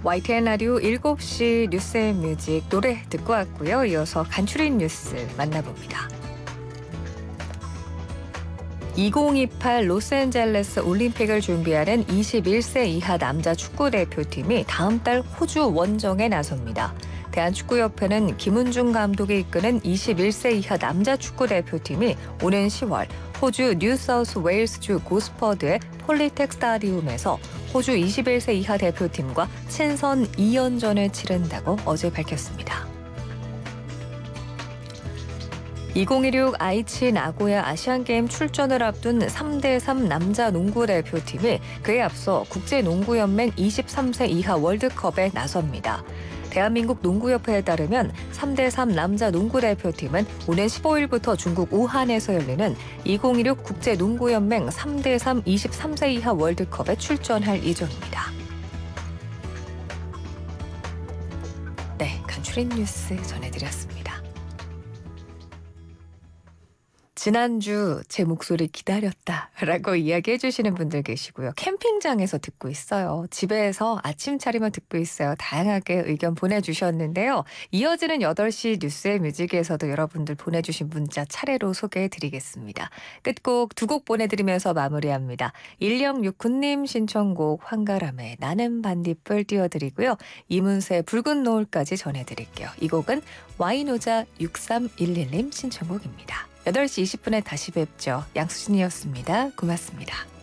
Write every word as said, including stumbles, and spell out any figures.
와이티엔 라디오 일곱 시 뉴스앤뮤직 노래 듣고 왔고요. 이어서 간추린 뉴스 만나봅니다. 이천이십팔 로스앤젤레스 올림픽을 준비하는 이십일 세 이하 남자 축구대표팀이 다음 달 호주 원정에 나섭니다. 대한축구협회는 김은중 감독이 이끄는 이십일 세 이하 남자 축구대표팀이 오는 시월 호주 뉴사우스웨일스주 고스퍼드의 폴리텍 스타디움에서 호주 이십일 세 이하 대표팀과 친선 이 연전을 치른다고 어제 밝혔습니다. 이천이십육 아이치 나고야 아시안게임 출전을 앞둔 삼 대 삼 남자 농구 대표팀이 그에 앞서 국제농구연맹 이십삼 세 이하 월드컵에 나섭니다. 대한민국 농구협회에 따르면 삼 대 삼 남자 농구 대표팀은 오는 십오일부터 중국 우한에서 열리는 이천이십육 국제농구연맹 삼 대 삼 이십삼 세 이하 월드컵에 출전할 예정입니다. 네, 간추린 뉴스 전해드렸습니다. 지난주 제 목소리 기다렸다라고 이야기해 주시는 분들 계시고요. 캠핑장에서 듣고 있어요. 집에서 아침 차리며 듣고 있어요. 다양하게 의견 보내주셨는데요. 이어지는 여덟 시 뉴스의 뮤직에서도 여러분들 보내주신 문자 차례로 소개해 드리겠습니다. 끝곡 두 곡 보내드리면서 마무리합니다. 일영육구 님 신청곡 황가람의 나는 반딧불 띄워드리고요. 이문세의 붉은 노을까지 전해드릴게요. 이 곡은 와인오자 육삼일일 님 신청곡입니다. 여덟 시 이십 분에 다시 뵙죠. 양수진이었습니다. 고맙습니다.